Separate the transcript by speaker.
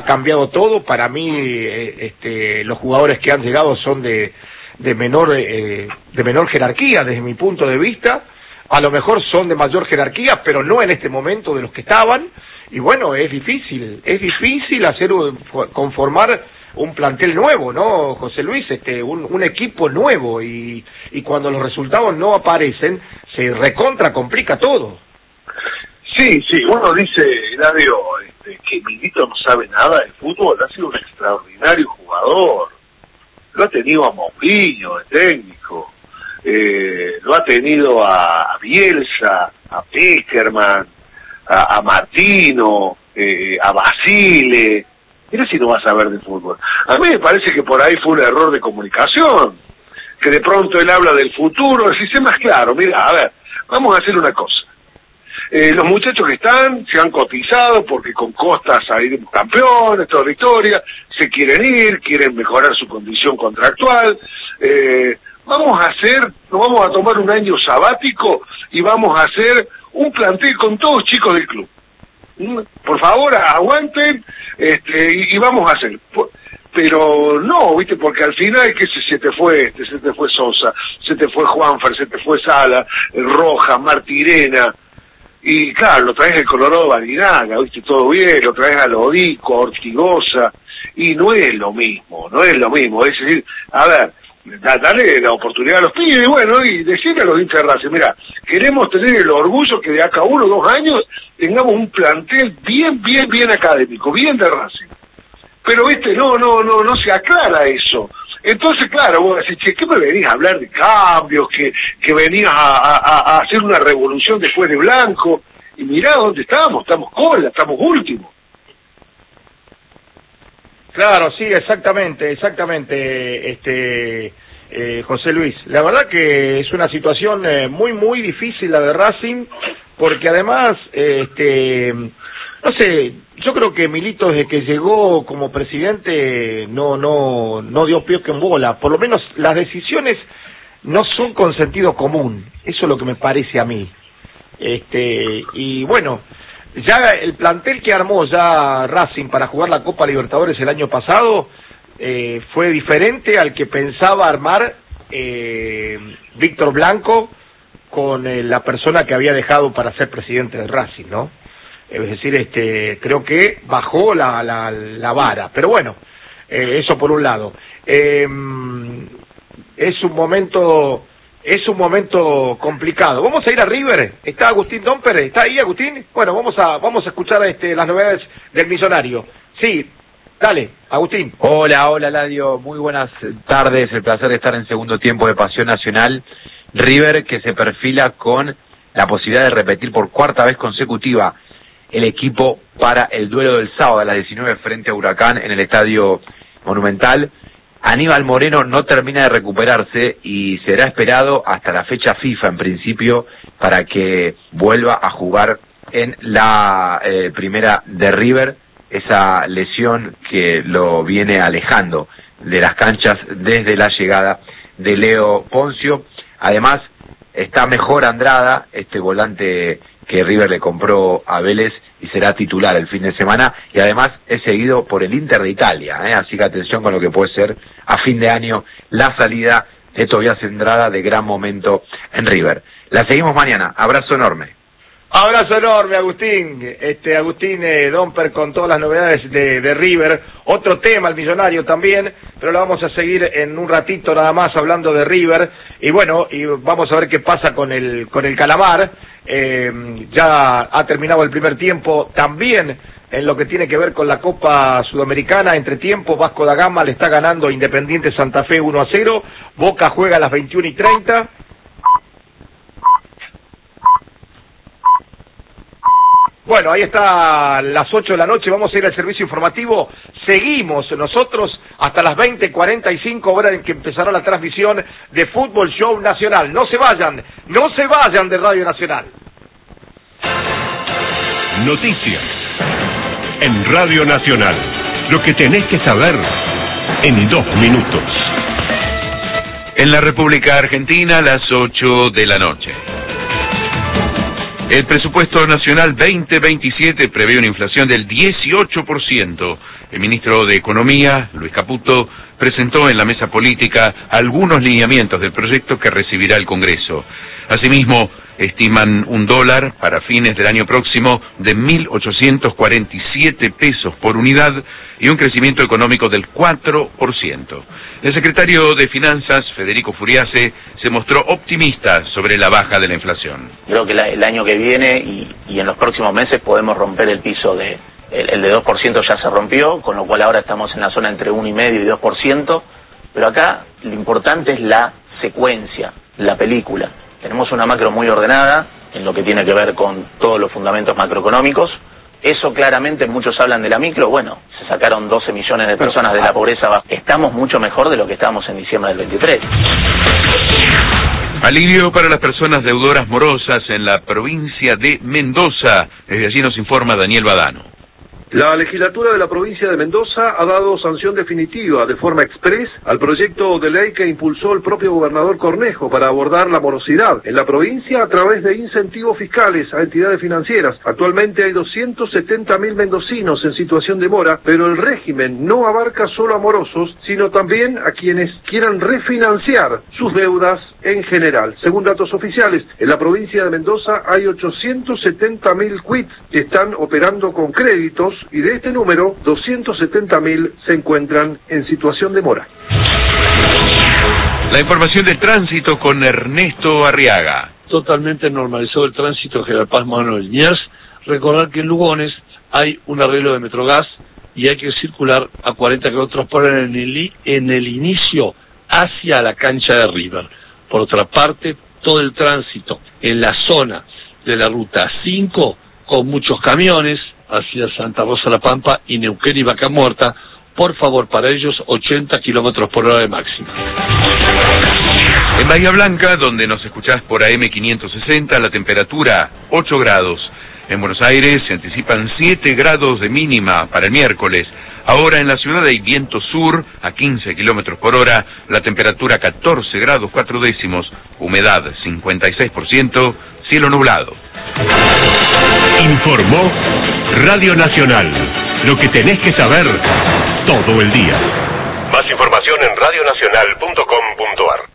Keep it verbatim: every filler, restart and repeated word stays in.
Speaker 1: cambiado todo. Para mí, eh, este, los jugadores que han llegado son de, de menor, eh, de menor jerarquía desde mi punto de vista. A lo mejor son de mayor jerarquía, pero no en este momento de los que estaban. Y bueno, es difícil, es difícil hacer un, conformar un plantel nuevo, ¿no, José Luis? Este, un, un equipo nuevo, y, y cuando los resultados no aparecen, se recontra complica todo.
Speaker 2: Sí, sí, uno dice, Eladio, este, que Milito no sabe nada de fútbol. Ha sido un extraordinario jugador. Lo ha tenido a Mourinho, de técnico. Eh, lo ha tenido a Bielsa, a Peckerman, a, a Martino, eh, a Basile. Mira si no vas a saber de fútbol. A mí me parece que por ahí fue un error de comunicación, que de pronto él habla del futuro. Si sé más claro, mira, a ver, vamos a hacer una cosa. Eh, los muchachos que están se han cotizado porque con Costa salieron campeones, toda la historia, se quieren ir, quieren mejorar su condición contractual. Eh, vamos a hacer, nos vamos a tomar un año sabático y vamos a hacer un plantel con todos chicos del club. Por favor, aguanten, este, y, y vamos a hacer. Pero no, viste, porque al final es que se, se te fue este, se te fue Sosa, se te fue Juanfer, se te fue Sala, Roja, Martirena, y claro, lo traes el Colorado Barinaga, viste, todo bien, lo traes a Lodico, a Ortigosa, y no es lo mismo, no es lo mismo. Es decir, a ver, darle la oportunidad a los pibes, bueno, y decirle a los hinchas de Racing, mira, queremos tener el orgullo que de acá a uno o dos años tengamos un plantel bien, bien, bien académico, bien de Racing. Pero, viste, no, no, no, no se aclara eso. Entonces, claro, vos decís, che, ¿qué me venís a hablar de cambios? Que, que venís a, a, a hacer una revolución después de Blanco. Y mirá dónde estamos, estamos cola, estamos últimos.
Speaker 1: Claro, sí, exactamente, exactamente, este, eh, José Luis. La verdad que es una situación eh, muy, muy difícil la de Racing, porque además, eh, este, no sé, yo creo que Milito desde que llegó como presidente no, no, no dio pie que en bola. Por lo menos las decisiones no son con sentido común. Eso es lo que me parece a mí. Este, y bueno, ya el plantel que armó ya Racing para jugar la Copa Libertadores el año pasado eh, fue diferente al que pensaba armar eh, Víctor Blanco con eh, la persona que había dejado para ser presidente de Racing, ¿no? Es decir, este, creo que bajó la, la, la vara, pero bueno, eh, eso por un lado. Eh, es un momento... Es un momento complicado. Vamos a ir a River. ¿Está Agustín Domper? ¿Está ahí, Agustín? Bueno, vamos a vamos a escuchar este, las novedades del Millonario. Sí, dale, Agustín.
Speaker 3: Hola, hola, Ladio. Muy buenas tardes. El placer de estar en segundo tiempo de Pasión Nacional. River que se perfila con la posibilidad de repetir por cuarta vez consecutiva el equipo para el duelo del sábado a las diecinueve frente a Huracán en el Estadio Monumental. Aníbal Moreno no termina de recuperarse y será esperado hasta la fecha FIFA en principio para que vuelva a jugar en la eh, primera de River, esa lesión que lo viene alejando de las canchas desde la llegada de Leo Poncio. Además está mejor Andrada, este volante que River le compró a Vélez y será titular el fin de semana, y además es seguido por el Inter de Italia, ¿eh? Así que atención con lo que puede ser a fin de año la salida de Tobias Andrada, de gran momento en River. La seguimos mañana, abrazo enorme.
Speaker 1: Abrazo enorme, Agustín, este Agustín eh, Domper con todas las novedades de, de River. Otro tema, el Millonario también, pero lo vamos a seguir en un ratito nada más hablando de River. Y bueno, y vamos a ver qué pasa con el con el Calamar. Eh, ya ha terminado el primer tiempo también en lo que tiene que ver con la Copa Sudamericana. Entre tiempo, Vasco da Gama le está ganando Independiente Santa Fe uno a cero. Boca juega a las veintiuna y treinta. Bueno, ahí está las ocho de la noche, vamos a ir al servicio informativo. Seguimos nosotros hasta las veinte cuarenta y cinco, hora en que empezará la transmisión de Fútbol Show Nacional. No se vayan, no se vayan de Radio Nacional.
Speaker 4: Noticias en Radio Nacional. Lo que tenés que saber en dos minutos.
Speaker 5: En la República Argentina, las ocho de la noche. El presupuesto nacional veinte veintisiete prevé una inflación del dieciocho por ciento. El ministro de Economía, Luis Caputo, presentó en la mesa política algunos lineamientos del proyecto que recibirá el Congreso. Asimismo, estiman un dólar para fines del año próximo de mil ochocientos cuarenta y siete pesos por unidad y un crecimiento económico del cuatro por ciento. El secretario de Finanzas, Federico Furiase, se mostró optimista sobre la baja de la inflación.
Speaker 6: Creo que la, el año que viene y, y en los próximos meses podemos romper el piso de, el, el de dos por ciento ya se rompió, con lo cual ahora estamos en la zona entre uno coma cinco y dos por ciento, pero acá lo importante es la secuencia, la película. Tenemos una macro muy ordenada en lo que tiene que ver con todos los fundamentos macroeconómicos. Eso claramente, muchos hablan de la micro, bueno, se sacaron doce millones de personas de la pobreza. Estamos mucho mejor de lo que estábamos en diciembre del veintitrés.
Speaker 5: Alivio para las personas deudoras morosas en la provincia de Mendoza. Desde allí nos informa Daniel Badano.
Speaker 7: La legislatura de la provincia de Mendoza ha dado sanción definitiva de forma express al proyecto de ley que impulsó el propio gobernador Cornejo para abordar la morosidad en la provincia a través de incentivos fiscales a entidades financieras. Actualmente hay doscientos setenta mil mendocinos en situación de mora, pero el régimen no abarca solo a morosos, sino también a quienes quieran refinanciar sus deudas en general. Según datos oficiales, en la provincia de Mendoza hay ochocientos setenta mil quits que están operando con créditos, y de este número, doscientos setenta mil se encuentran en situación de mora.
Speaker 5: La información de tránsito con Ernesto Arriaga.
Speaker 8: Totalmente normalizado el tránsito en General Paz Manuel Liniers. Recordar que en Lugones hay un arreglo de Metrogas y hay que circular a cuarenta kilómetros por hora en el, en el inicio hacia la cancha de River. Por otra parte, todo el tránsito en la zona de la ruta cinco con muchos camiones hacia Santa Rosa La Pampa y Neuquén y Vaca Muerta. Por favor, para ellos ochenta kilómetros por hora de máxima.
Speaker 5: En Bahía Blanca, donde nos escuchás por A M quinientos sesenta, la temperatura ocho grados. En Buenos Aires se anticipan siete grados de mínima para el miércoles. Ahora en la ciudad hay viento sur a quince kilómetros por hora, la temperatura catorce grados cuatro décimos, humedad cincuenta y seis por ciento, cielo nublado.
Speaker 4: Informó Radio Nacional, lo que tenés que saber todo el día. Más información en radionacional punto com punto ar.